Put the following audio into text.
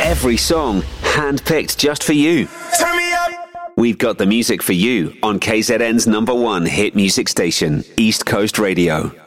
Every song handpicked just for you. Turn me up. We've got the music for you on KZN's #1 hit music station, East Coast Radio.